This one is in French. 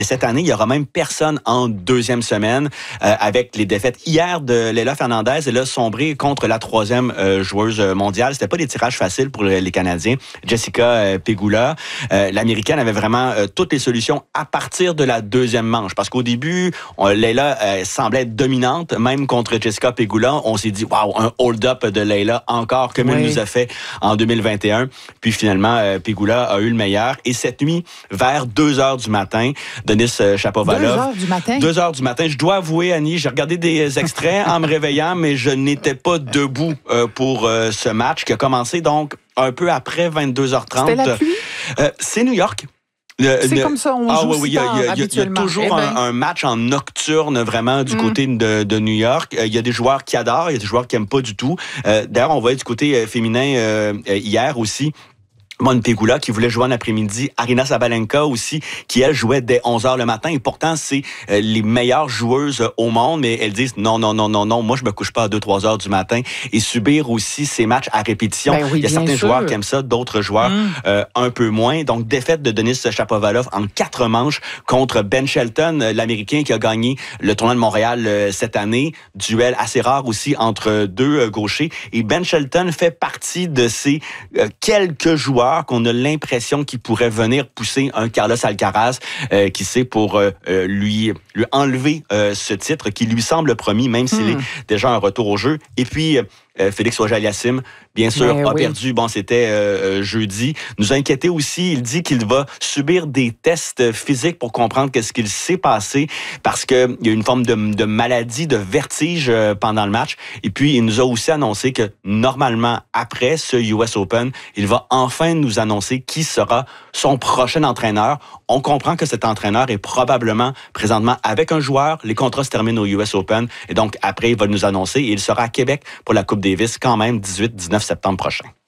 Et cette année, il y aura même personne en deuxième semaine avec les défaites hier de Leylah Fernandez. Elle a sombré contre la troisième joueuse mondiale. C'était pas des tirages faciles pour les Canadiens. Jessica Pegula, l'Américaine, avait vraiment toutes les solutions à partir de la deuxième manche. Parce qu'au début, Leylah semblait être dominante, même contre Jessica Pegula. On s'est dit, waouh, un hold-up de Leylah encore, comme elle nous a fait en 2021. Puis finalement, Pegula a eu le meilleur. Et cette nuit, vers 2h du matin, Denis Shapovalov. 2h du matin? 2h du matin. Je dois avouer, Annie, j'ai regardé des extraits en me réveillant, mais je n'étais pas debout pour ce match qui a commencé donc un peu après 22h30. C'était la pluie? C'est New York. C'est comme ça, on joue il y a toujours un match en nocturne vraiment du côté de New York. Il y a des joueurs qui adorent, il y a des joueurs qui n'aiment pas du tout. D'ailleurs, on voyait du côté féminin hier aussi. Mon Pegula qui voulait jouer en après-midi, Aryna Sabalenka aussi, qui elle jouait dès 11h le matin. Et pourtant, c'est les meilleures joueuses au monde, mais elles disent non, moi je me couche pas à 2-3 heures du matin. Et subir aussi ces matchs à répétition. Ben oui, il y a certains joueurs qui aiment ça, d'autres joueurs un peu moins. Donc, défaite de Denis Shapovalov en 4 manches contre Ben Shelton, l'Américain qui a gagné le tournoi de Montréal cette année. Duel assez rare aussi entre deux gauchers. Et Ben Shelton fait partie de ces quelques joueurs qu'on a l'impression qu'il pourrait venir pousser un Carlos Alcaraz, qui sait, pour lui enlever ce titre qui lui semble promis, même s'il est déjà un retour au jeu. Et puis, Félix Auger-Aliassime, bien sûr, a perdu. Bon, c'était jeudi. Nous a inquiété aussi. Il dit qu'il va subir des tests physiques pour comprendre qu'est-ce qu'il s'est passé parce qu'il y a une forme de maladie, de vertige pendant le match. Et puis, il nous a aussi annoncé que normalement, après ce US Open, il va enfin nous annoncer qui sera son prochain entraîneur. On comprend que cet entraîneur est probablement présentement avec un joueur. Les contrats se terminent au US Open. Et donc, après, il va nous annoncer et il sera à Québec pour la Coupe Davis quand même 18-19 septembre prochain.